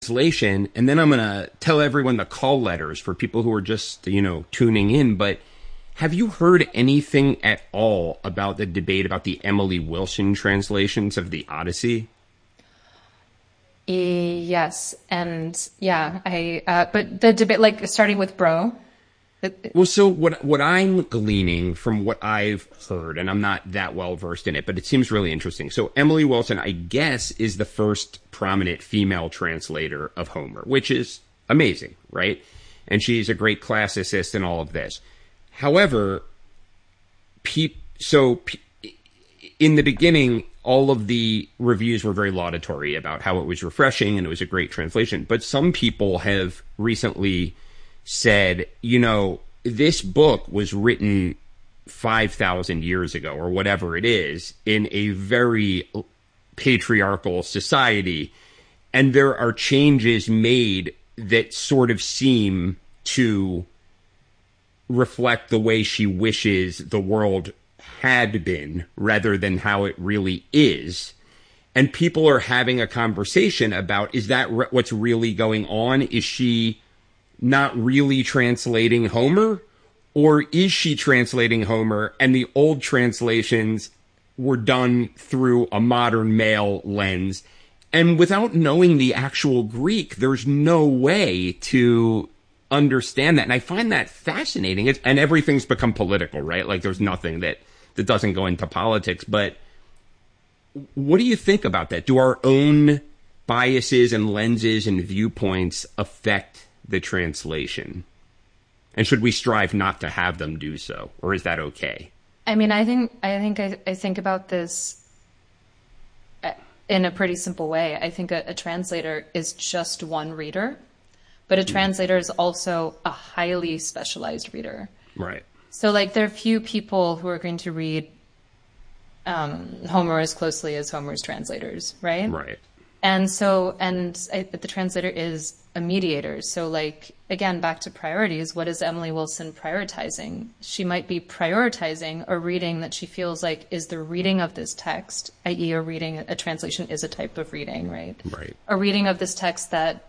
translation, and then I'm going to tell everyone the call letters for people who are just, tuning in. But have you heard anything at all about the debate about the Emily Wilson translations of the Odyssey? Yes, and yeah, but the debate, like starting with Bro. Well, so what I'm gleaning from what I've heard, and I'm not that well versed in it, but it seems really interesting. So Emily Wilson, I guess, is the first prominent female translator of Homer, which is amazing, right? And she's a great classicist and all of this. However, in the beginning, all of the reviews were very laudatory about how it was refreshing and it was a great translation. But some people have recently said, this book was written 5,000 years ago or whatever it is in a very patriarchal society. And there are changes made that sort of seem to reflect the way she wishes the world had been rather than how it really is. And people are having a conversation about, is that what's really going on? Is she not really translating Homer? Or is she translating Homer and the old translations were done through a modern male lens? And without knowing the actual Greek, there's no way to understand that. And I find that fascinating. And everything's become political, right? Like there's nothing that doesn't go into politics. But what do you think about that? Do our own biases and lenses and viewpoints affect the translation? And should we strive not to have them do so? Or is that okay? I mean, I think about this in a pretty simple way. I think a translator is just one reader, but a translator is also a highly specialized reader. Right. So, like, there are few people who are going to read Homer as closely as Homer's translators, right? Right. And so, the translator is a mediator. So, like, again, back to priorities, what is Emily Wilson prioritizing? She might be prioritizing a reading that she feels like is the reading of this text, i.e. a translation is a type of reading, right? Right. A reading of this text that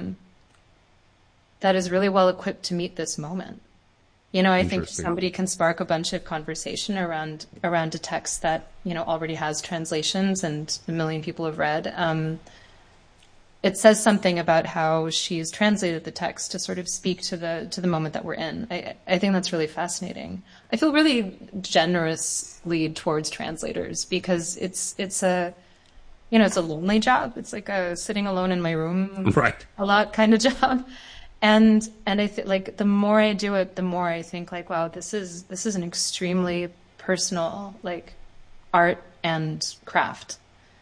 is really well equipped to meet this moment. I think somebody can spark a bunch of conversation around a text that, already has translations and a million people have read. It says something about how she's translated the text to sort of speak to the moment that we're in. I think that's really fascinating. I feel really generously towards translators because it's a lonely job. It's like a sitting alone in my room, right, a lot kind of job. And I think, like, the more I do it, the more I think, like, wow, this is an extremely personal, like, art and craft.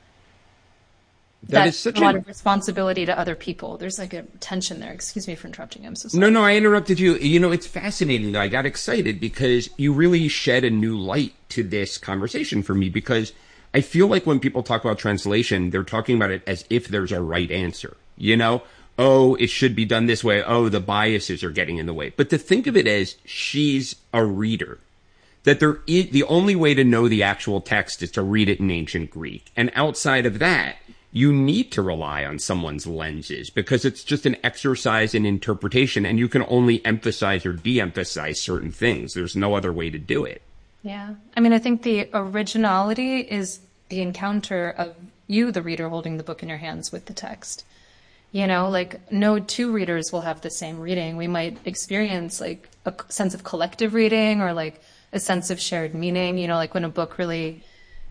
That is such a lot of responsibility to other people. There's like a tension there. Excuse me for interrupting. I'm so sorry. No, I interrupted you. It's fascinating. I got excited because you really shed a new light to this conversation for me, because I feel like when people talk about translation, they're talking about it as if there's a right answer. Oh, it should be done this way. Oh, the biases are getting in the way. But to think of it as she's a reader, that the only way to know the actual text is to read it in ancient Greek. And outside of that, you need to rely on someone's lenses because it's just an exercise in interpretation, and you can only emphasize or de-emphasize certain things. There's no other way to do it. Yeah. I mean, I think the originality is the encounter of you, the reader, holding the book in your hands with the text. Like, no two readers will have the same reading. We might experience like a sense of collective reading or like a sense of shared meaning, like when a book really,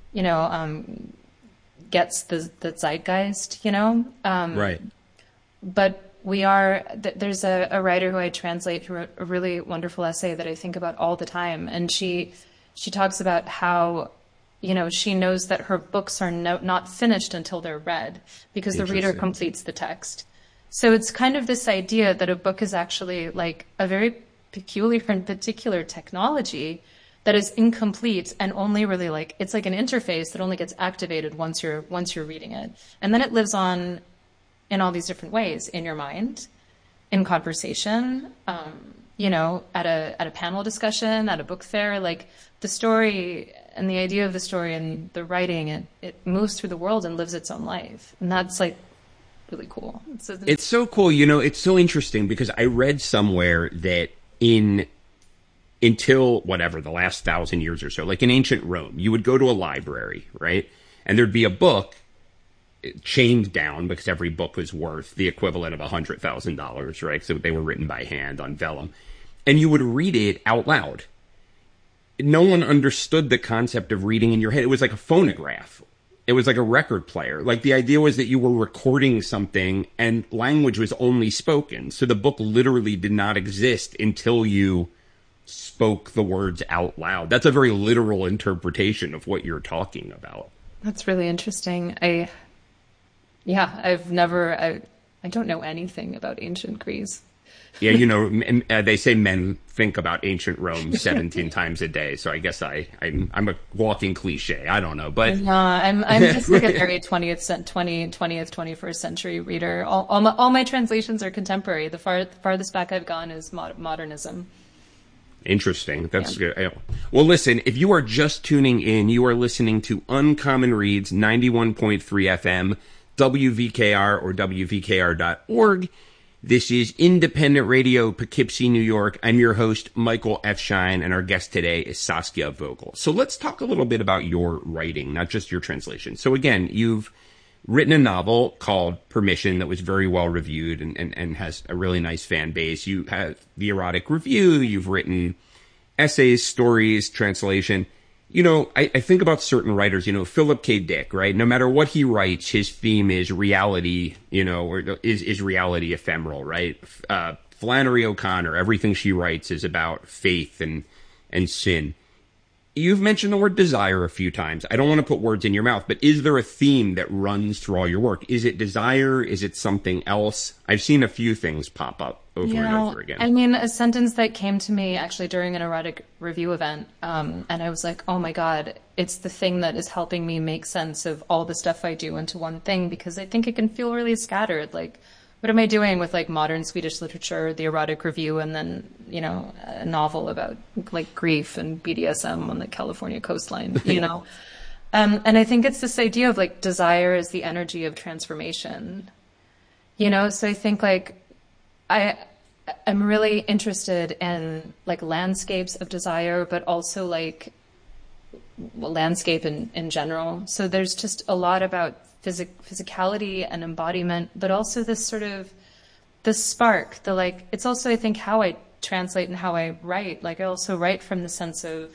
gets the zeitgeist, Right. But there's a writer who I translate who wrote a really wonderful essay that I think about all the time. And she talks about how, she knows that her books are not finished until they're read because the reader completes the text. So it's kind of this idea that a book is actually like a very peculiar and particular technology that is incomplete and only really like, it's like an interface that only gets activated once you're reading it. And then it lives on in all these different ways in your mind, in conversation, at a panel discussion, at a book fair. Like, the story and the idea of the story and the writing, it moves through the world and lives its own life. And that's like really cool. It's so cool. It's so interesting because I read somewhere that until whatever, the last 1,000 years or so, like in ancient Rome, you would go to a library, right? And there'd be a book chained down because every book was worth the equivalent of $100,000, right? So they were written by hand on vellum. And you would read it out loud. No one understood the concept of reading in your head. It was like a phonograph. It was like a record player. Like the idea was that you were recording something and language was only spoken. So the book literally did not exist until you spoke the words out loud. That's a very literal interpretation of what you're talking about. That's really interesting. I don't know anything about ancient Greece. Yeah, they say men think about ancient Rome 17 times a day. So I guess I'm a walking cliche. I don't know, but I'm just like a very 21st century reader. All my translations are contemporary. The farthest back I've gone is modernism. Interesting. That's good. Well, listen, if you are just tuning in, you are listening to Uncommon Reads 91.3 FM, WVKR or WVKR.org. This is Independent Radio, Poughkeepsie, New York. I'm your host, Michael F. Shine, and our guest today is Saskia Vogel. So let's talk a little bit about your writing, not just your translation. So again, you've written a novel called Permission that was very well reviewed and has a really nice fan base. You have the Erotic Review. You've written essays, stories, translation. I think about certain writers, Philip K. Dick, right? No matter what he writes, his theme is reality, or is reality ephemeral, right? Flannery O'Connor, everything she writes is about faith and sin. You've mentioned the word desire a few times. I don't want to put words in your mouth, but is there a theme that runs through all your work? Is it desire? Is it something else? I've seen a few things pop up over and over again. I mean, a sentence that came to me actually during an Erotic Review event, and I was like, oh my God, it's the thing that is helping me make sense of all the stuff I do into one thing, because I think it can feel really scattered. Like, what am I doing with like modern Swedish literature, the Erotic Review, and then, a novel about like grief and BDSM on the California coastline, and I think it's this idea of like desire is the energy of transformation, so I think like I'm really interested in like landscapes of desire, but also like landscape in general. So there's just a lot about physicality and embodiment, but also this sort of the spark, it's also, I think, how I translate and how I write. Like I also write from the sense of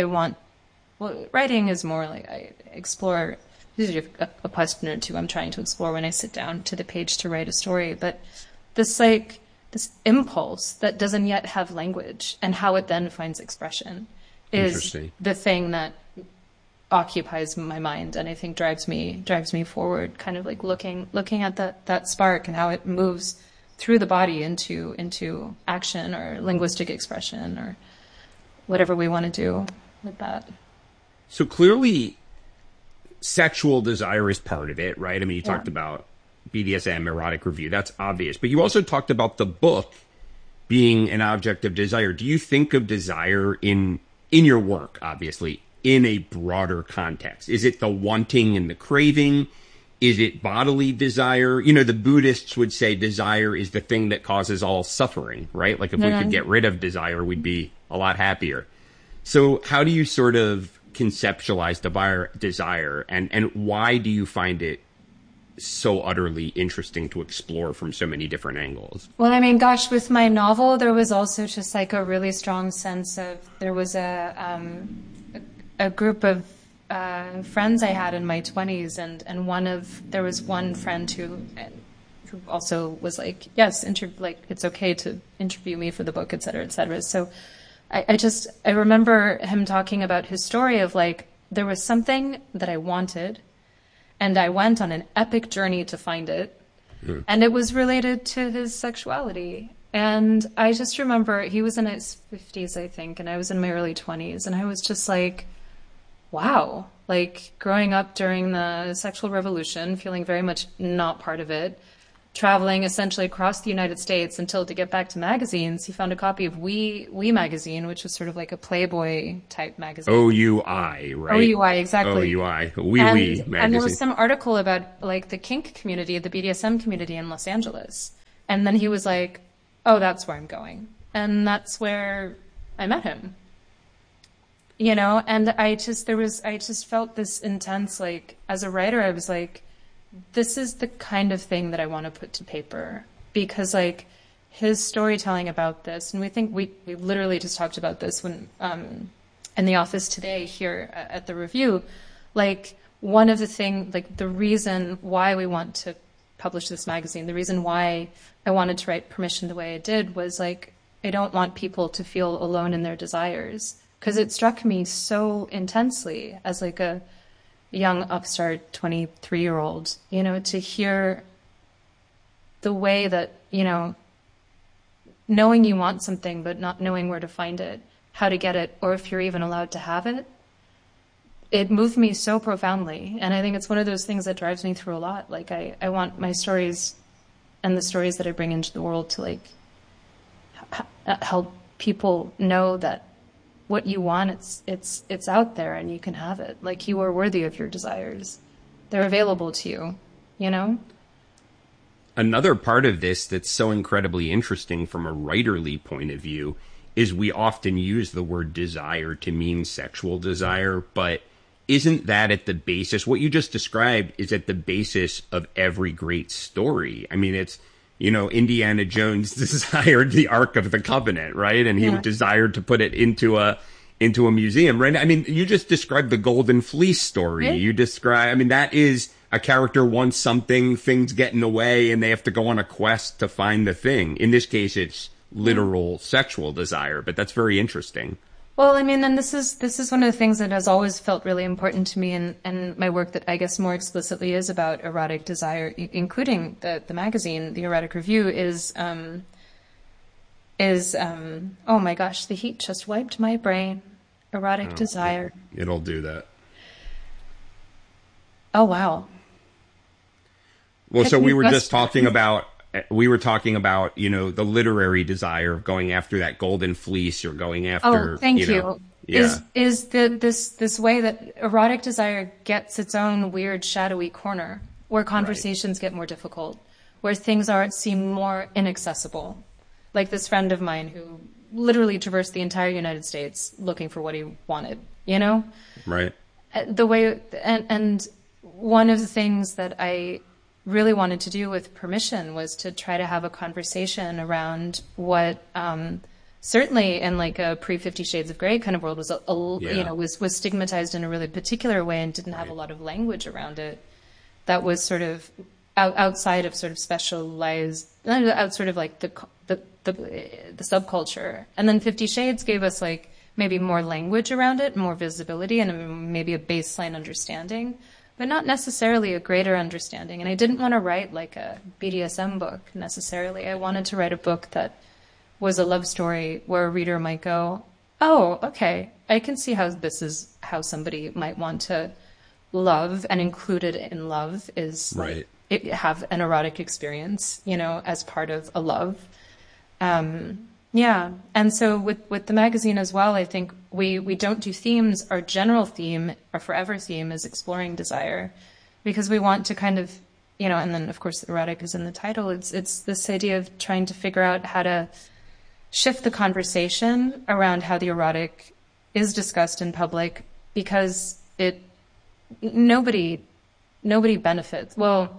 writing is more like I explore, usually a question or two I'm trying to explore when I sit down to the page to write a story, but this impulse that doesn't yet have language and how it then finds expression is the thing that occupies my mind and I think drives me forward, kind of like looking at that spark and how it moves through the body into action or linguistic expression or whatever we want to do with that. So clearly sexual desire is part of it, right? I mean, you talked about BDSM, Erotic Review, that's obvious, but you also talked about the book being an object of desire. Do you think of desire in your work, obviously, in a broader context? Is it the wanting and the craving? Is it bodily desire? The Buddhists would say desire is the thing that causes all suffering, right? Like if we could get rid of desire, we'd be a lot happier. So how do you sort of conceptualize desire and why do you find it so utterly interesting to explore from so many different angles? Well, I mean, gosh, with my novel, there was also just like a really strong sense of, there was a group of friends I had in my 20s, and there was one friend who also was like, yes, it's okay to interview me for the book, et cetera, et cetera. So I remember him talking about his story of like, there was something that I wanted, and I went on an epic journey to find it, and it was related to his sexuality. And I just remember he was in his 50s, I think, and I was in my early 20s, and I was just like, wow, like growing up during the sexual revolution, feeling very much not part of it, traveling essentially across the United States until to get back to magazines, he found a copy of We magazine, which was sort of like a Playboy type magazine. OUI, right? OUI, exactly. OUI, magazine. And there was some article about like the kink community, the BDSM community in Los Angeles. And then he was like, oh, that's where I'm going. And that's where I met him. You know, and I just felt this intense, like, as a writer, I was like, this is the kind of thing that I want to put to paper, because like his storytelling about this, and we literally just talked about this when in the office today here at the review, like one of the things, like the reason why we want to publish this magazine, the reason why I wanted to write Permission the way I did was like, I don't want people to feel alone in their desires, because it struck me so intensely as like a young upstart 23-year-old, you know, to hear the way that, you know, knowing you want something but not knowing where to find it, how to get it, or if you're even allowed to have it, it moved me so profoundly. And I think it's one of those things that drives me through a lot. Like I want my stories and the stories that I bring into the world to like help people know that what you want, it's out there and you can have it. Like you are worthy of your desires. They're available to you, you know? Another part of this that's so incredibly interesting from a writerly point of view is we often use the word desire to mean sexual desire, but isn't that at the basis? What you just described is at the basis of every great story. I mean, it's, you know, Indiana Jones desired the Ark of the Covenant, right? And he desired to put it into a museum, right? I mean, you just described the Golden Fleece story. Right. You describe, I mean, that is a character wants something, things get in the way, and they have to go on a quest to find the thing. In this case, it's literal sexual desire, but that's very interesting. Well, I mean, and this is one of the things that has always felt really important to me in my work that I guess more explicitly is about erotic desire, including the magazine, the Erotic Review, is oh my gosh, the heat just wiped my brain. Erotic desire. It'll do that. Oh, wow. Well, so we were talking about, you know, the literary desire of going after that golden fleece or going after. Oh, thank you. Know, yeah. Is this way that erotic desire gets its own weird shadowy corner where conversations get more difficult, where things seem more inaccessible. Like this friend of mine who literally traversed the entire United States looking for what he wanted, you know? Right. The way, and one of the things that I really wanted to do with Permission was to try to have a conversation around what certainly in like a pre-50 Shades of Grey kind of world was you know, was stigmatized in a really particular way and didn't have a lot of language around it. That was sort of outside of sort of specialized, out sort of like the subculture. And then 50 Shades gave us like maybe more language around it, more visibility, and maybe a baseline understanding, but not necessarily a greater understanding. And I didn't want to write like a BDSM book necessarily. I wanted to write a book that was a love story where a reader might go, oh, okay, I can see how this is how somebody might want to love, and included in love is right. Like, have an erotic experience, you know, as part of a love. Yeah. And so with the magazine as well, I think we don't do themes. Our general theme, our forever theme is exploring desire, because we want to kind of, you know, and then of course erotic is in the title. It's this idea of trying to figure out how to shift the conversation around how the erotic is discussed in public, because nobody benefits. Well,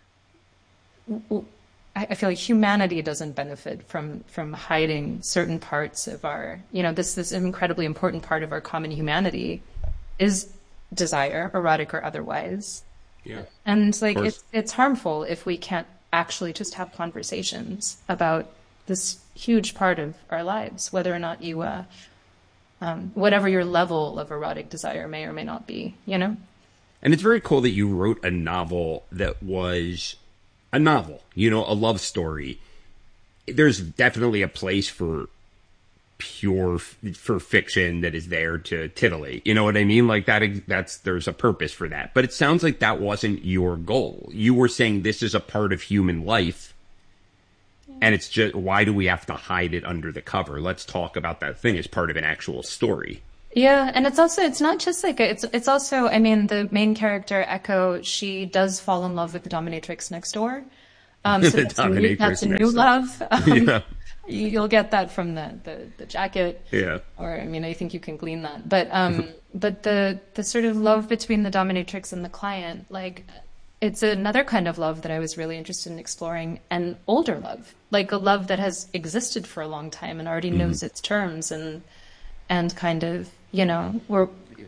I feel like humanity doesn't benefit from hiding certain parts of our, you know, this incredibly important part of our common humanity is desire, erotic or otherwise. Yeah. And like it's harmful if we can't actually just have conversations about this huge part of our lives, whether or not you whatever your level of erotic desire may or may not be, you know? And it's very cool that you wrote a novel that was a novel, you know, a love story. There's definitely a place for pure for fiction that is there to titillate. You know what I mean? Like there's a purpose for that. But it sounds like that wasn't your goal. You were saying this is a part of human life. And it's just, why do we have to hide it under the cover? Let's talk about that thing as part of an actual story. Yeah, and it's not just like it's also, I mean, the main character Echo, she does fall in love with the dominatrix next door. So that's a new love. Yeah. You'll get that from the jacket. Yeah. Or I mean, I think you can glean that. But but the sort of love between the dominatrix and the client, like, it's another kind of love that I was really interested in exploring, and older love, like a love that has existed for a long time and already knows its terms, and kind of, we're,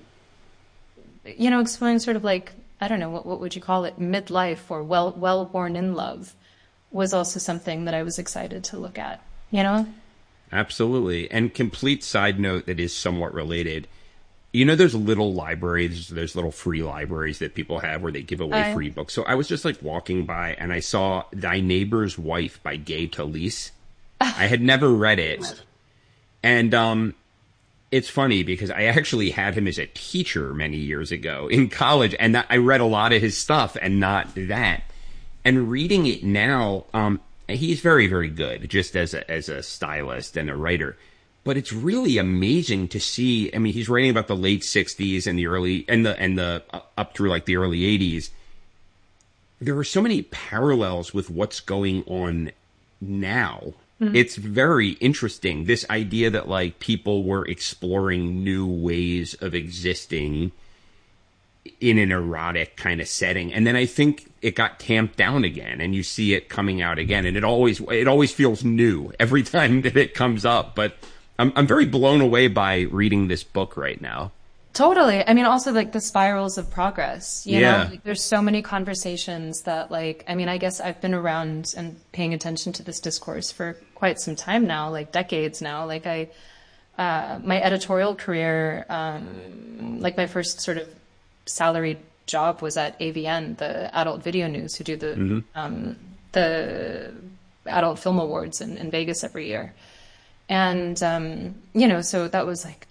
exploring sort of like, I don't know, what would you call it, midlife or well born in love was also something that I was excited to look at, Absolutely. And complete side note that is somewhat related. There's little libraries, there's little free libraries that people have where they give away free books. So I was just like walking by and I saw Thy Neighbor's Wife by Gay Talese. I had never read it. And it's funny because I actually had him as a teacher many years ago in college, and I read a lot of his stuff and not that. And reading it now, he's very, very good just as a stylist and a writer. But it's really amazing to see. I mean, he's writing about the late 60s and the early and the up through like the early 80s. There are so many parallels with what's going on now. Mm-hmm. It's very interesting. This idea that like people were exploring new ways of existing in an erotic kind of setting. And then I think it got tamped down again, and you see it coming out again. And it always feels new every time that it comes up. But I'm very blown away by reading this book right now. Totally. I mean, also like the spirals of progress, you know, like, there's so many conversations that like, I mean, I guess I've been around and paying attention to this discourse for quite some time now, like decades now. Like my editorial career, like my first sort of salaried job was at AVN, the Adult Video News, who do the Adult Film Awards in Vegas every year. And, so that was like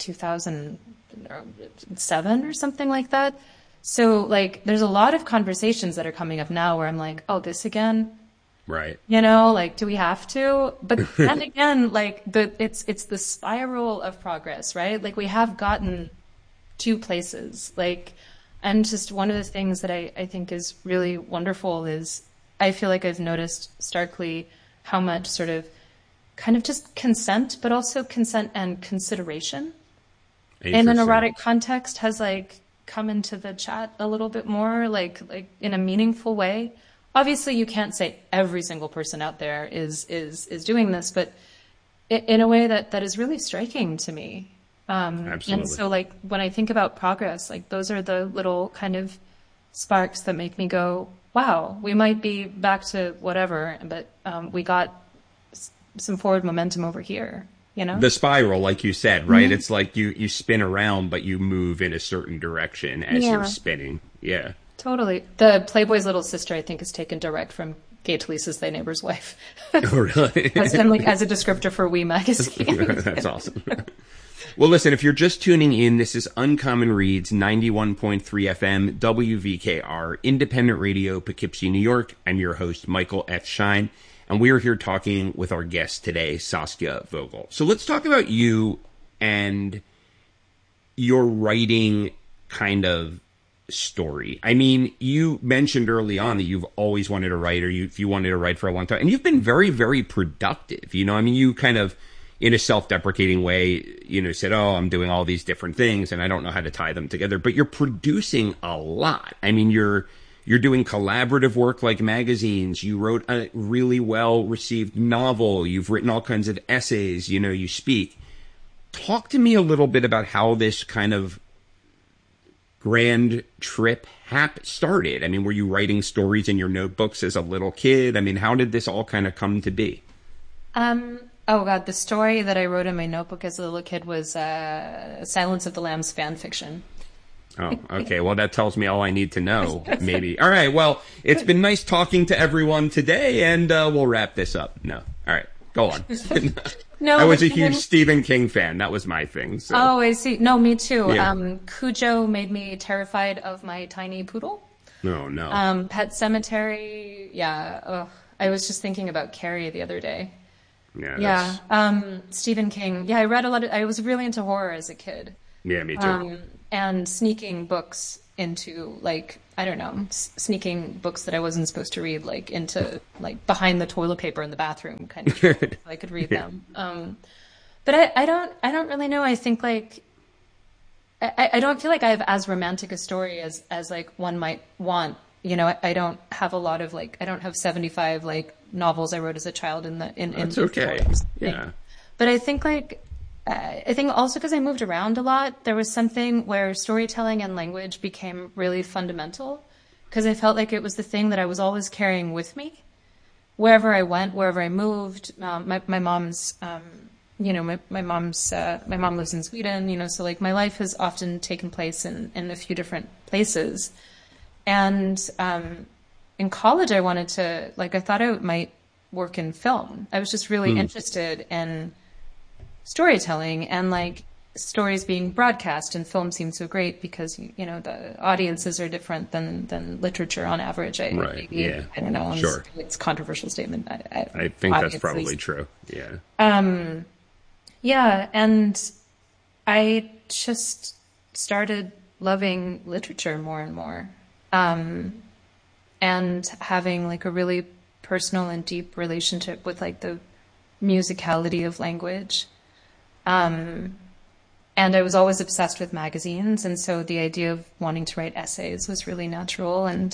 2007 or something like that. So like, there's a lot of conversations that are coming up now where I'm like, oh, this again? Right. Like, do we have to? But then again, like it's the spiral of progress, right? Like we have gotten to places, like, and just one of the things that I think is really wonderful is I feel like I've noticed starkly how much sort of kind of just consent, but also consent and consideration in an erotic context has like come into the chat a little bit more, like in a meaningful way. Obviously you can't say every single person out there is doing this, but in a way that is really striking to me. Absolutely. And so like when I think about progress, like those are the little kind of sparks that make me go, wow, we might be back to whatever, but we got some forward momentum over here, The spiral, like you said, right? Mm-hmm. It's like you spin around, but you move in a certain direction as you're spinning. Yeah. Totally. The Playboy's little sister, I think, is taken direct from Gay Talese's Thy Neighbor's Wife. Oh, really? as a descriptor for We Magazine. That's awesome. Well, listen, if you're just tuning in, this is Uncommon Reads, 91.3 FM, WVKR, independent radio, Poughkeepsie, New York. I'm your host, Michael F. Schein. And we are here talking with our guest today, Saskia Vogel. So let's talk about you and your writing kind of story. I mean, you mentioned early on that you've always wanted to write, or you wanted to write for a long time. And you've been very, very productive. I mean, you kind of, in a self-deprecating way, said, oh, I'm doing all these different things and I don't know how to tie them together. But you're producing a lot. I mean, you're doing collaborative work like magazines. You wrote a really well-received novel. You've written all kinds of essays. You speak. Talk to me a little bit about how this kind of grand trip started. I mean, were you writing stories in your notebooks as a little kid? I mean, how did this all kind of come to be? Oh, God, the story that I wrote in my notebook as a little kid was Silence of the Lambs fan fiction. Oh, okay. Well, that tells me all I need to know, maybe. All right. Well, it's been nice talking to everyone today, and we'll wrap this up. No. All right. Go on. No, I was a but huge Stephen King fan. That was my thing. So. Oh, I see. No, me too. Yeah. Cujo made me terrified of my tiny poodle. No, no. Pet Cemetery, yeah. Ugh. I was just thinking about Carrie the other day. Yeah. Yeah. Stephen King. Yeah, I read a lot of, I was really into horror as a kid. Yeah, me too. And sneaking books into, like, I don't know, sneaking books that I wasn't supposed to read, like, into, like, behind the toilet paper in the bathroom kind of so I could read them. But I don't really know. I think, like, I don't feel like I have as romantic a story as like one might want. You know, I don't have a lot of like, I don't have 75 like novels I wrote as a child in That's okay. Yeah. But I think like, I think also because I moved around a lot, there was something where storytelling and language became really fundamental because I felt like it was the thing that I was always carrying with me wherever I went, wherever I moved. My mom's, you know, my mom lives in Sweden, you know, so like my life has often taken place in a few different places. And in college, I wanted to, like, I thought I might work in film. I was just really interested in storytelling and like stories being broadcast, and film seemed so great because, you know, the audiences are different than literature on average. Right. Yeah. I don't know. Sure. It's a controversial statement. I think that's probably true. Yeah. Yeah, and I just started loving literature more and more, and having like a really personal and deep relationship with like the musicality of language. And I was always obsessed with magazines, and so the idea of wanting to write essays was really natural. And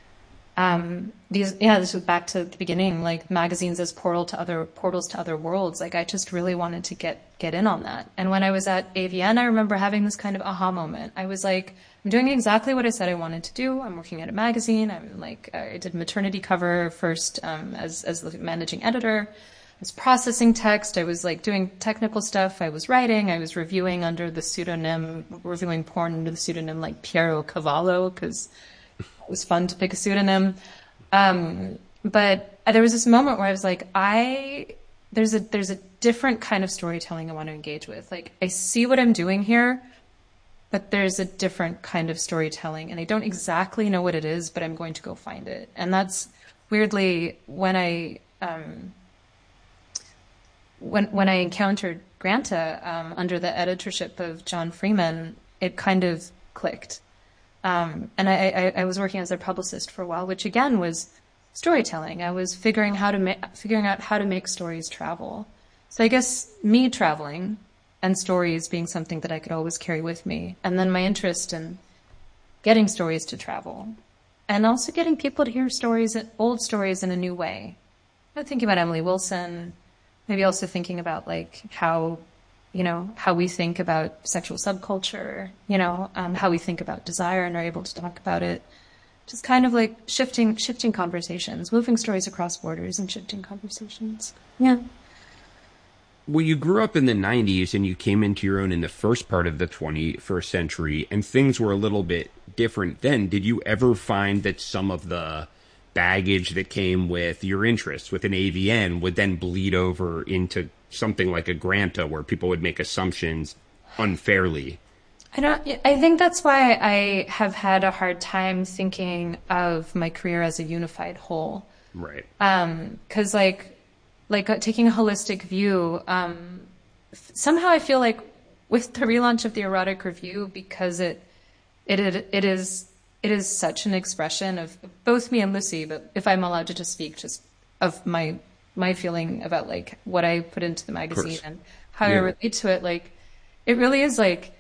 this was back to the beginning, like magazines as portals to other worlds. Like I just really wanted to get in on that. And when I was at AVN, I remember having this kind of aha moment. I was like, I'm doing exactly what I said I wanted to do. I'm working at a magazine. I'm like, I did maternity cover first, as the managing editor. I was processing text. I was like doing technical stuff. I was writing. I was reviewing porn under the pseudonym like Piero Cavallo, because it was fun to pick a pseudonym. But there was this moment where I was like, there's a different kind of storytelling I want to engage with. Like, I see what I'm doing here, but there's a different kind of storytelling, and I don't exactly know what it is, but I'm going to go find it. And that's weirdly when I encountered Granta under the editorship of John Freeman, it kind of clicked. And I was working as a publicist for a while, which again was storytelling. I was figuring out how to make stories travel. So I guess me traveling and stories being something that I could always carry with me, and then my interest in getting stories to travel, and also getting people to hear old stories in a new way. I'm thinking about Emily Wilson, maybe also thinking about like how we think about sexual subculture, how we think about desire and are able to talk about it. Just kind of like shifting conversations, moving stories across borders and shifting conversations. Yeah. Well, you grew up in the 90s and you came into your own in the first part of the 21st century, and things were a little bit different then. Did you ever find that some of the baggage that came with your interests within AVN would then bleed over into something like a Granta, where people would make assumptions unfairly? I think that's why I have had a hard time thinking of my career as a unified whole. Right. 'Cause like taking a holistic view, somehow I feel like with the relaunch of the Erotic Review, because it is such an expression of both me and Lucy, but if I'm allowed to just speak just of my feeling about like what I put into the magazine and how I relate to it, like it really is like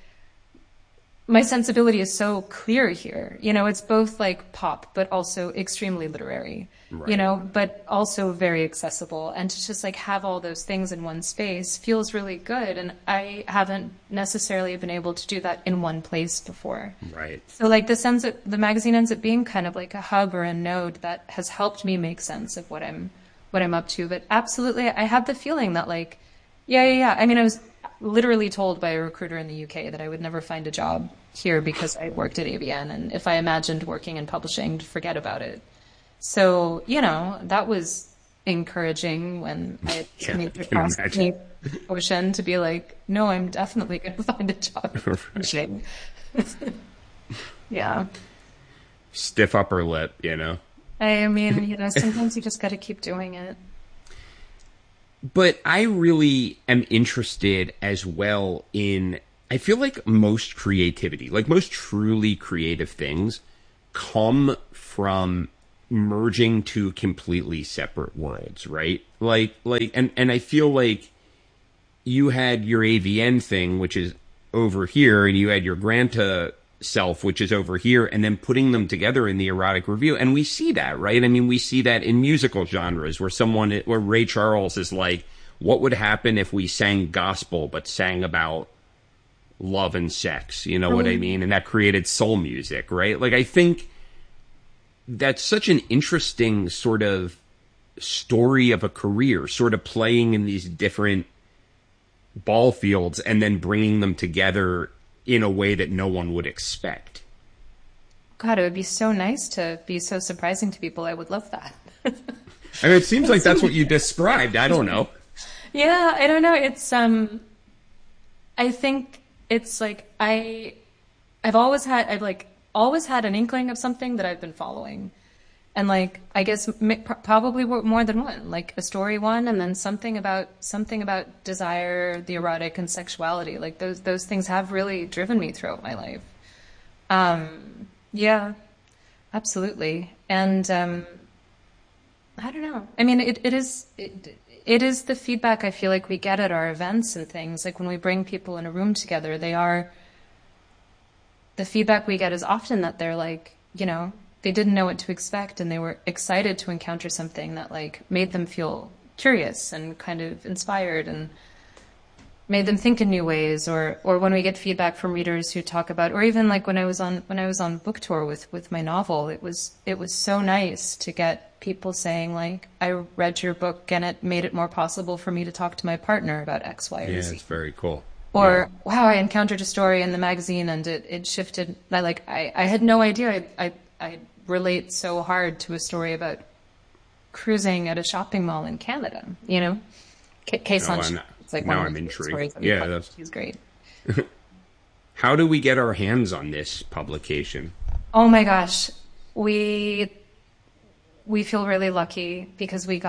my sensibility is so clear here. It's both like pop, but also extremely literary, right. But also very accessible. And to just like have all those things in one space feels really good. And I haven't necessarily been able to do that in one place before. Right. So like the magazine ends up being kind of like a hub or a node that has helped me make sense of what I'm up to. But absolutely, I have the feeling that like, yeah. I mean, I was literally told by a recruiter in the UK that I would never find a job here because I worked at AVN, and if I imagined working in publishing, to forget about it. So, that was encouraging when I Yeah, moved I can across imagine. the ocean to be like, no, I'm definitely going to find a job fishing. Yeah. Stiff upper lip, I mean, sometimes you just got to keep doing it. But I really am interested as well in, I feel like most creativity, like most truly creative things, come from merging two completely separate worlds, right? And I feel like you had your AVN thing, which is over here, and you had your Granta self, which is over here, and then putting them together in the erotic review. And we see that, right? I mean, we see that in musical genres where Ray Charles is like, what would happen if we sang gospel, but sang about love and sex? You know what I mean? And that created soul music, right? Like, I think that's such an interesting sort of story of a career, sort of playing in these different ball fields and then bringing them together in a way that no one would expect. God, it would be so nice to be so surprising to people. I would love that. I mean, it seems like that's what you described. I don't know. Yeah, I don't know. It's I think it's like I've always had an inkling of something that I've been following. And like, I guess probably more than one, like a story one, and then something about desire, the erotic, and sexuality. Like those things have really driven me throughout my life. Yeah, absolutely. And I don't know. I mean, it is the feedback I feel like we get at our events and things. Like when we bring people in a room together, the feedback we get is often that they're like, they didn't know what to expect, and they were excited to encounter something that like made them feel curious and kind of inspired and made them think in new ways. Or when we get feedback from readers who talk about, or even like when I was on book tour with my novel, it was so nice to get people saying like, I read your book and it made it more possible for me to talk to my partner about X, Y, or Z. Yeah, it's very cool. Or, wow, I encountered a story in the magazine and it shifted. I had no idea I relate so hard to a story about cruising at a shopping mall in Canada, Case on it's like now one I'm of the intrigued. stories that Yeah, she's great. How do we get our hands on this publication? Oh my gosh. We feel really lucky because we've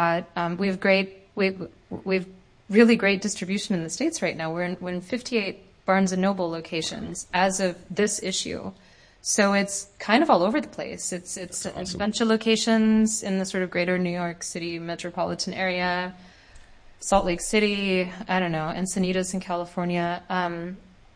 really great distribution in the States right now. We're in 58 Barnes & Noble locations as of this issue. So it's kind of all over the place. It's awesome. A bunch of locations in the sort of greater New York City metropolitan area, Salt Lake City, I don't know, Encinitas in California. I'm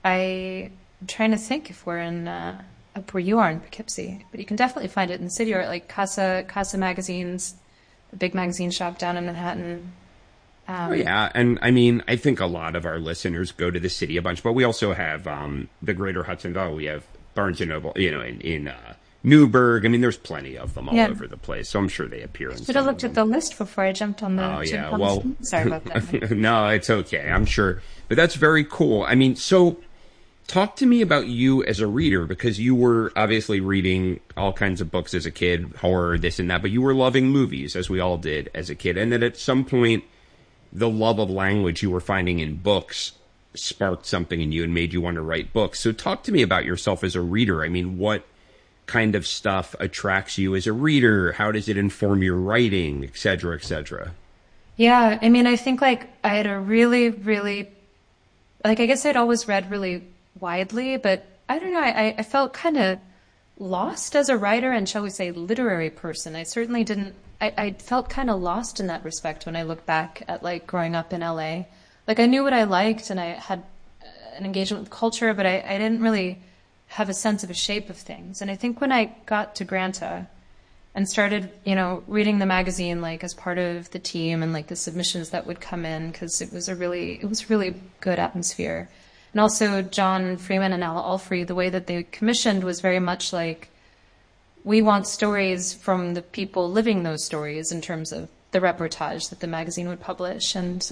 trying to think if we're in up where you are in Poughkeepsie, but you can definitely find it in the city or at like Casa Magazines, the big magazine shop down in Manhattan. Yeah, and I mean, I think a lot of our listeners go to the city a bunch, but we also have the greater Hudson Valley. We have Barnes & Noble, in Newburgh. I mean, there's plenty of them all over the place, so I'm sure they appear in Should have looked at the list before I jumped on the... Oh, yeah, sorry about that. No, it's okay, I'm sure. But that's very cool. I mean, so talk to me about you as a reader, because you were obviously reading all kinds of books as a kid, horror, this and that, but you were loving movies, as we all did as a kid, and then at some point, the love of language you were finding in books sparked something in you and made you want to write books. So talk to me about yourself as a reader. I mean, what kind of stuff attracts you as a reader? How does it inform your writing, et cetera, et cetera? Yeah, I mean, I think like I had a really, really, like I guess I'd always read really widely, but I don't know, I felt kind of lost as a writer and, shall we say, literary person. I certainly didn't, I felt kind of lost in that respect when I look back at like growing up in LA. Like I knew what I liked and I had an engagement with culture, but I didn't really have a sense of a shape of things. And I think when I got to Granta and started, reading the magazine like as part of the team and like the submissions that would come in, because it was really good atmosphere. And also John Freeman and Alla Alfrey, the way that they commissioned was very much like, we want stories from the people living those stories in terms of the reportage that the magazine would publish. And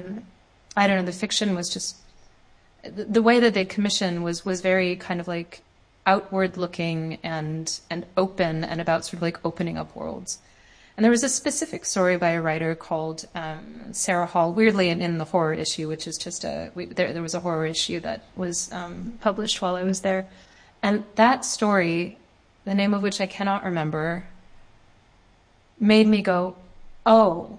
I don't know, the fiction was just, the way that they commissioned was very kind of like outward looking and open and about sort of like opening up worlds. And there was a specific story by a writer called Sarah Hall, weirdly in the horror issue, which is just there was a horror issue that was published while I was there. And that story, the name of which I cannot remember, made me go, oh,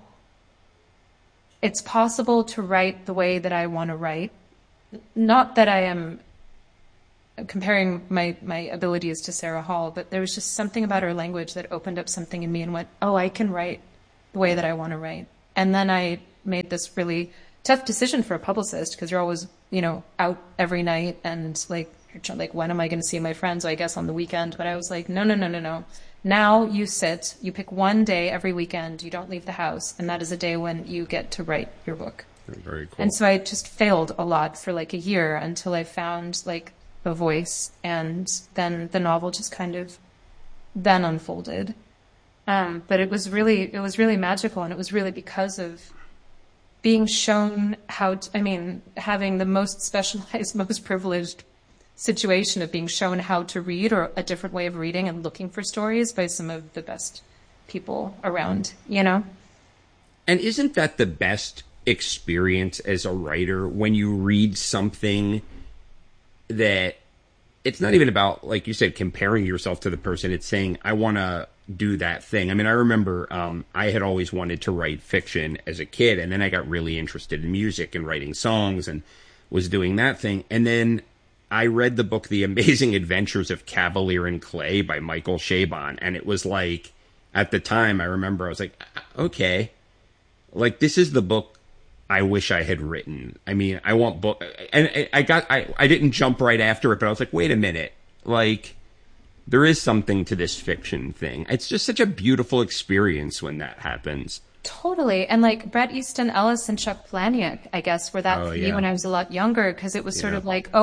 it's possible to write the way that I want to write. Not that I am comparing my abilities to Sarah Hall, but there was just something about her language that opened up something in me and went, oh, I can write the way that I want to write. And then I made this really tough decision for a publicist, because you're always, out every night and like, when am I going to see my friends? So I guess on the weekend. But I was like, no. Now you pick one day every weekend, you don't leave the house, and that is a day when you get to write your book. Very cool. And so I just failed a lot for like a year until I found like the voice, and then the novel just kind of then unfolded. But it was really magical, and it was really because of being shown having the most specialized, most privileged situation of being shown how to read, or a different way of reading and looking for stories by some of the best people around, And isn't that the best experience as a writer, when you read something that it's not even about, like you said, comparing yourself to the person. It's saying, I want to do that thing. I remember I had always wanted to write fiction as a kid, and then I got really interested in music and writing songs and was doing that thing. And then I read the book The Amazing Adventures of Cavalier and Clay by Michael Chabon, and it was like, at the time, I remember I was like, okay, like, this is the book I wish I had written. I want book, and I didn't jump right after it, but I was like, wait a minute, like, there is something to this fiction thing. It's just such a beautiful experience when that happens. Totally. And like Bret Easton Ellis and Chuck Palahniuk, I guess, were that for me when I was a lot younger, because it was sort of like,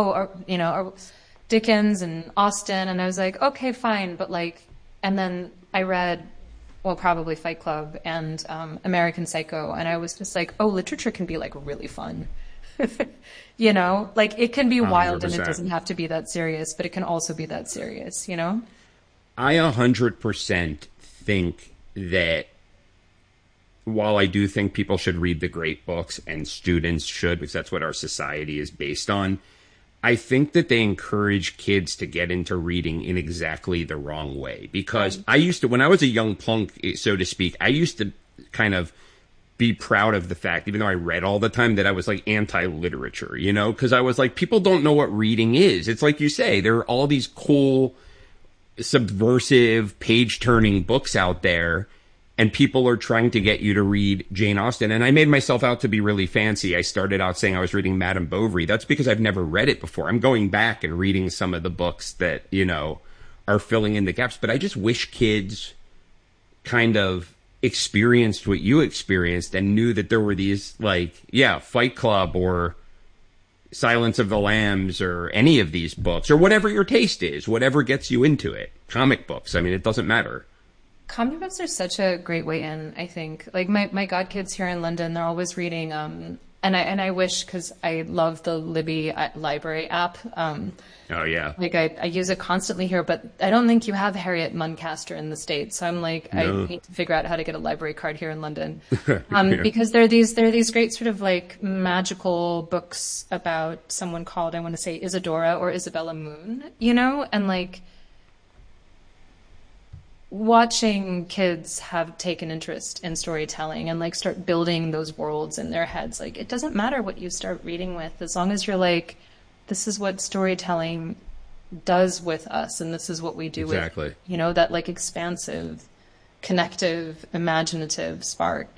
Dickens and Austen, and I was like, okay, fine, but like, and then I read, well, probably Fight Club and American Psycho, and I was just like, oh, literature can be like really fun. Like, it can be wild 100%. And it doesn't have to be that serious, but it can also be that serious, I 100% think that while I do think people should read the great books, and students should, because that's what our society is based on, I think that they encourage kids to get into reading in exactly the wrong way. Because I used to, when I was a young punk, so to speak, I used to kind of be proud of the fact, even though I read all the time, that I was like anti-literature, because I was like, people don't know what reading is. It's like you say, there are all these cool, subversive, page-turning books out there, and people are trying to get you to read Jane Austen. And I made myself out to be really fancy. I started out saying I was reading Madame Bovary. That's because I've never read it before. I'm going back and reading some of the books that, are filling in the gaps. But I just wish kids kind of experienced what you experienced and knew that there were these, like, Fight Club or Silence of the Lambs or any of these books, or whatever your taste is, whatever gets you into it. Comic books. It doesn't matter. Comic books are such a great way in, I think. Like, my godkids here in London, they're always reading, and I wish, because I love the Libby library app. Oh, yeah. Like, I use it constantly here, but I don't think you have Harriet Muncaster in the States. So I'm like, no. I need to figure out how to get a library card here in London. Because there are these great sort of like magical books about someone called, I want to say, Isadora or Isabella Moon, and like, watching kids have taken interest in storytelling and like start building those worlds in their heads. Like, it doesn't matter what you start reading with, as long as you're like, this is what storytelling does with us, and this is what we do with, that like expansive, connective, imaginative spark,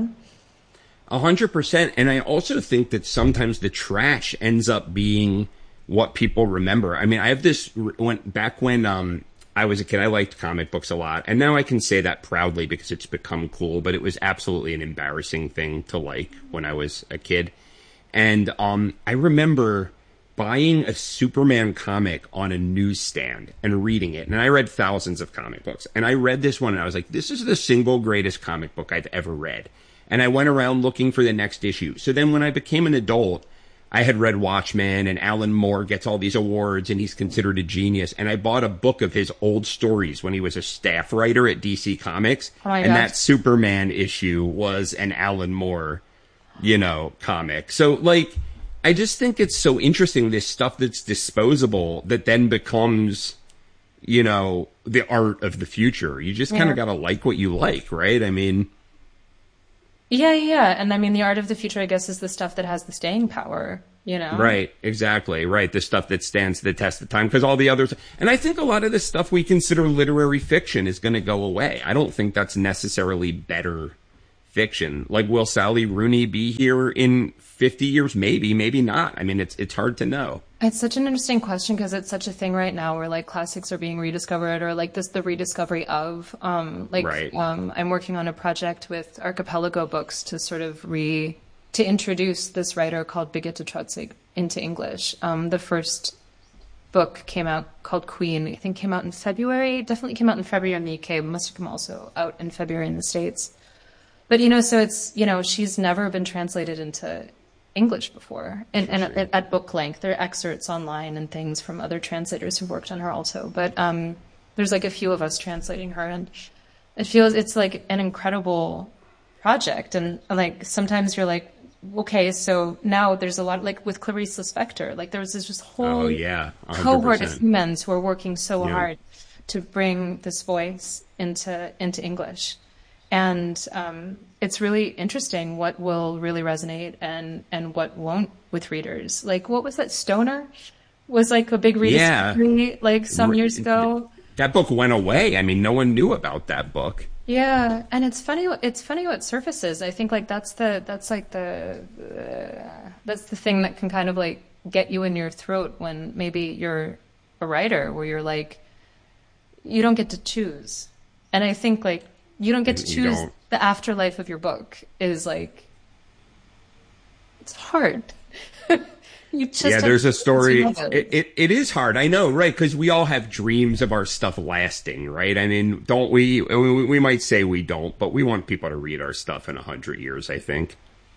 100%. And I also think that sometimes the trash ends up being what people remember. I have this, back when I was a kid, I liked comic books a lot. And now I can say that proudly because it's become cool, but it was absolutely an embarrassing thing to like when I was a kid. And I remember buying a Superman comic on a newsstand and reading it. And I read thousands of comic books. And I read this one and I was like, this is the single greatest comic book I've ever read. And I went around looking for the next issue. So then when I became an adult, I had read Watchmen, and Alan Moore gets all these awards and he's considered a genius. And I bought a book of his old stories when he was a staff writer at DC Comics. Oh my and gosh. that Superman issue was an Alan Moore, comic. So like, I just think it's so interesting, this stuff that's disposable that then becomes, the art of the future. You just kind of got to like what you like, right? I mean, Yeah. And I mean, the art of the future, I guess, is the stuff that has the staying power, right, exactly, right. The stuff that stands the test of time, because all the others, and I think a lot of the stuff we consider literary fiction is going to go away. I don't think that's necessarily better fiction. Like, will Sally Rooney be here in 50 years? Maybe, maybe not. I mean, it's hard to know. It's such an interesting question because it's such a thing right now where like classics are being rediscovered or like the rediscovery of Right. I'm working on a project with Archipelago Books to sort of to introduce this writer called Birgitte Trotzig into English. The first book came out called Queen. I think came out in February. Definitely came out in February in the UK. Must have come also out in February in the States. But so it's she's never been translated into English before, and at book length. There are excerpts online and things from other translators who've worked on her also. But there's like a few of us translating her, and it's like an incredible project. And like sometimes you're like, okay, so now there's a lot like with Clarice Lispector. Like there was this just whole 100%. cohort of humans who are working so hard to bring this voice into English. And it's really interesting what will really resonate and what won't with readers. Like, what was that? Stoner was like a big rediscovery like some years ago. That book went away. I mean, no one knew about that book. Yeah, and it's funny what surfaces. I think like that's the thing that can kind of like get you in your throat when maybe you're a writer where you're like, you don't get to choose. And I think like you don't get to choose the afterlife of your book is like, it's hard. You just there's a story. It is hard. I know, right? Because we all have dreams of our stuff lasting, right? I mean, don't we? I mean, we might say we don't, but we want people to read our stuff in 100 years, I think.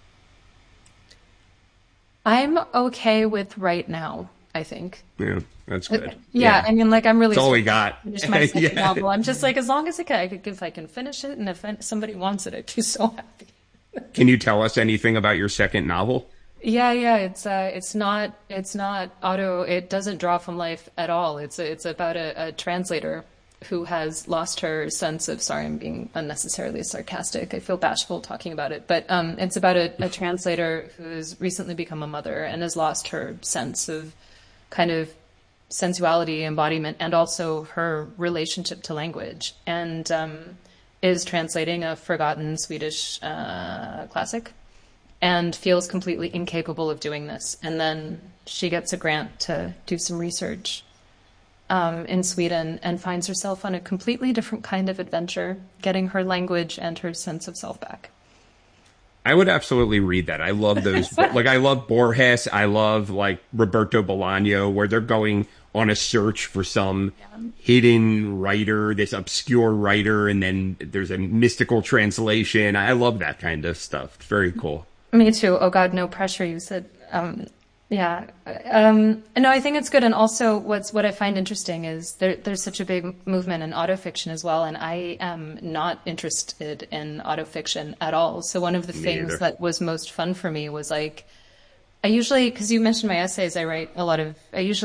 I'm okay with right now, I think. Yeah, that's good. Yeah, I mean, like, I'm really... That's all we got. Finish my second novel. I'm just like, as long as if I can finish it, and if somebody wants it, I'd be so happy. Can you tell us anything about your second novel? Yeah. It's not auto. It doesn't draw from life at all. It's about a translator who has lost her sense of. Sorry, I'm being unnecessarily sarcastic. I feel bashful talking about it, but it's about a translator who's recently become a mother and has lost her sense of kind of sensuality, embodiment, and also her relationship to language, and is translating a forgotten Swedish classic. And feels completely incapable of doing this. And then she gets a grant to do some research in Sweden and finds herself on a completely different kind of adventure, getting her language and her sense of self back. I would absolutely read that. I love those. Like, I love Borges. I love, like, Roberto Bolaño, where they're going on a search for some hidden writer, this obscure writer, and then there's a mystical translation. I love that kind of stuff. It's very cool. Me too. Oh God, no pressure. You said, yeah. No, I think it's good. And also what I find interesting is there's such a big movement in autofiction as well. And I am not interested in autofiction at all. So one of the things that was most fun for me was like, I usually, cause you mentioned my essays, I write a lot of,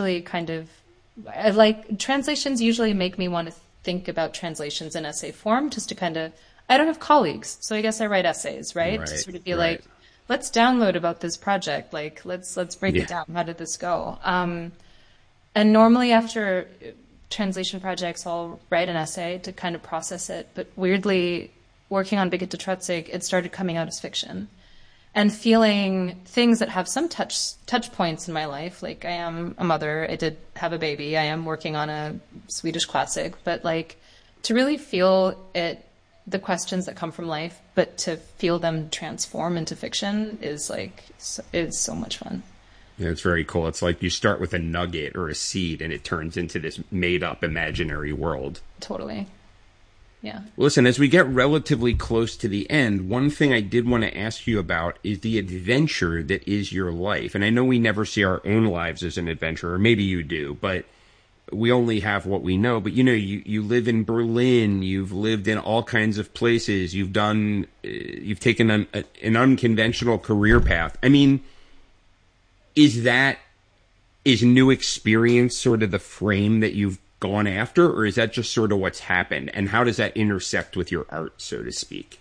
I like translations usually make me want to think about translations in essay form just to kind of, I don't have colleagues. So I guess I write essays, right? To sort of be like, let's download about this project. Like, let's break it down. How did this go? And normally after translation projects, I'll write an essay to kind of process it. But weirdly, working on Birgitte Trotzig, it started coming out as fiction. And feeling things that have some touch points in my life. Like, I am a mother. I did have a baby. I am working on a Swedish classic. But like, to really feel it, the questions that come from life, but to feel them transform into fiction is so much fun. Yeah, it's very cool. It's like you start with a nugget or a seed and it turns into this made up imaginary world. Totally. Yeah. Listen, as we get relatively close to the end, one thing I did want to ask you about is the adventure that is your life. And I know we never see our own lives as an adventure, or maybe you do, but we only have what we know. But, you live in Berlin, you've lived in all kinds of places, you've taken an unconventional career path. I mean, is new experience sort of the frame that you've gone after, or is that just sort of what's happened? And how does that intersect with your art, so to speak?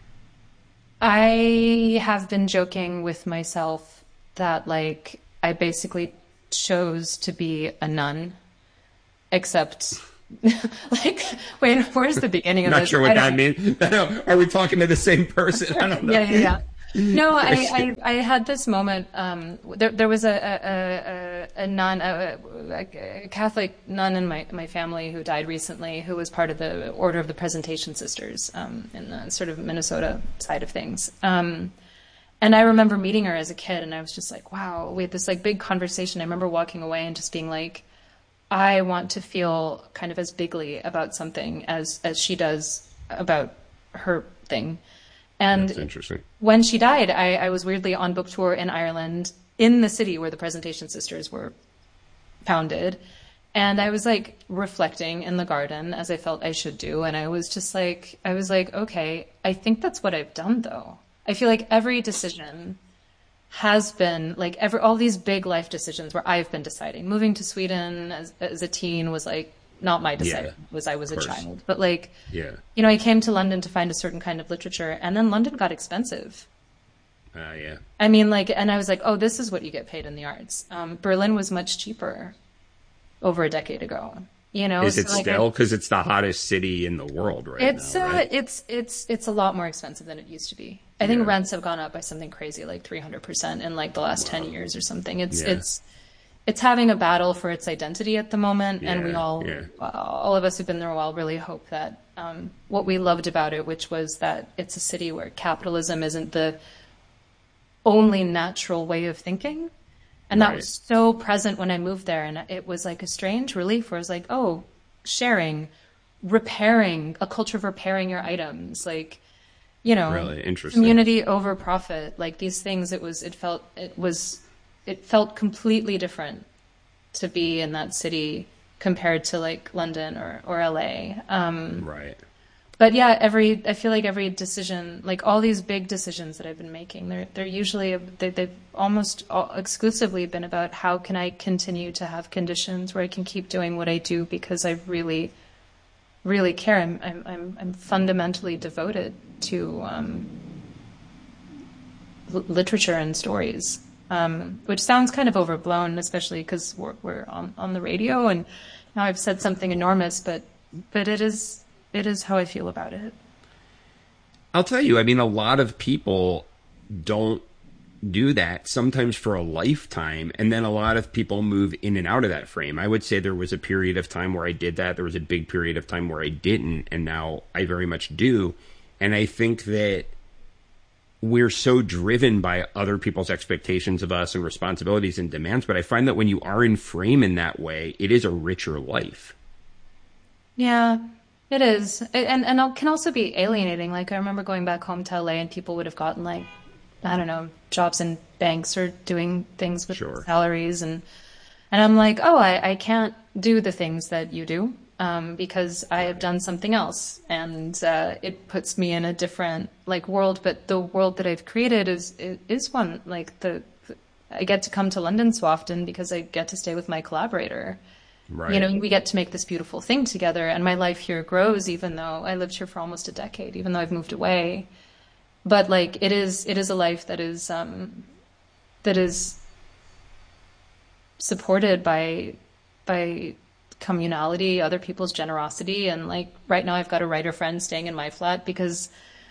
I have been joking with myself that, like, I basically chose to be a nun, except, like, wait, where's the beginning of this? Not sure what that means. Are we talking to the same person? I don't know. Yeah. No, I had this moment. There was a nun, a Catholic nun in my family who died recently, who was part of the Order of the Presentation Sisters in the sort of Minnesota side of things. And I remember meeting her as a kid, and I was just like, wow, we had this like big conversation. I remember walking away and just being like, I want to feel kind of as bigly about something as she does about her thing. And that's interesting. When she died, I was weirdly on book tour in Ireland, in the city where the Presentation Sisters were founded. And I was like reflecting in the garden, as I felt I should do. And I was like, okay, I think that's what I've done, though. I feel like every decision has been like all these big life decisions where I've been deciding. Moving to Sweden as a teen was like, not my decision, I was a child. But like, I came to London to find a certain kind of literature, and then London got expensive. I mean, like, and I was like, oh, this is what you get paid in the arts. Berlin was much cheaper over a decade ago. Is it still? Because it's the hottest city in the world now, right? It's a lot more expensive than it used to be. I think rents have gone up by something crazy, like 300% in like the last 10 years or something. It's having a battle for its identity at the moment, and we all of us who've been there a while really hope that what we loved about it, which was that it's a city where capitalism isn't the only natural way of thinking. And that was so present when I moved there, and it was like a strange relief where I was like, oh, sharing, repairing, a culture of repairing your items, like, really interesting. Community over profit, like these things. It felt completely different to be in that city compared to like London or LA. But yeah, I feel like every decision, like all these big decisions that I've been making, they're usually, they've almost exclusively been about how can I continue to have conditions where I can keep doing what I do because I really, really care. I'm fundamentally devoted to literature and stories. Which sounds kind of overblown, especially because we're on the radio, and now I've said something enormous, but it is how I feel about it. I'll tell you, I mean, a lot of people don't do that, sometimes for a lifetime, and then a lot of people move in and out of that frame. I would say there was a period of time where I did that. There was a big period of time where I didn't, and now I very much do. And I think that we're so driven by other people's expectations of us and responsibilities and demands. But I find that when you are in frame in that way, it is a richer life. Yeah, it is. And it can also be alienating. Like I remember going back home to LA and people would have gotten like, I don't know, jobs in banks or doing things with salaries. And I'm like, oh, I can't do the things that you do. Because I have done something else, and it puts me in a different like world. But the world that I've created is one like I get to come to London so often because I get to stay with my collaborator. Right. We get to make this beautiful thing together, and my life here grows. Even though I lived here for almost a decade, even though I've moved away, but like it is a life that is supported by communality, other people's generosity. And like right now I've got a writer friend staying in my flat because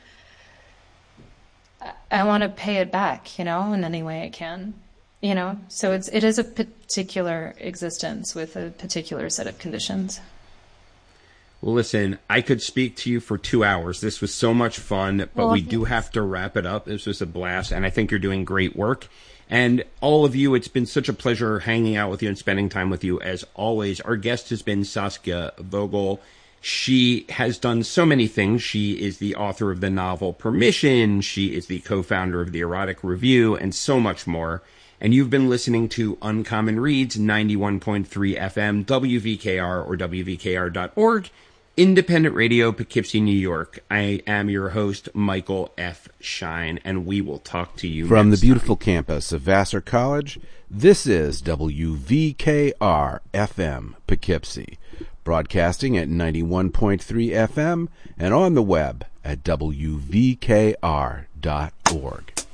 I want to pay it back, in any way I can, so it is a particular existence with a particular set of conditions. Well, listen, I could speak to you for 2 hours. This was so much fun, but we do have to wrap it up. This was a blast, and I think you're doing great work. And all of you, it's been such a pleasure hanging out with you and spending time with you as always. Our guest has been Saskia Vogel. She has done so many things. She is the author of the novel Permission. She is the co-founder of the Erotic Review, and so much more. And you've been listening to Uncommon Reads, 91.3 FM, WVKR or WVKR.org, independent radio, Poughkeepsie, New York. I am your host, Michael F. Shine, and we will talk to you from next the beautiful time. campus of Vassar College. This is WVKR FM Poughkeepsie, broadcasting at 91.3 FM and on the web at WVKR.org.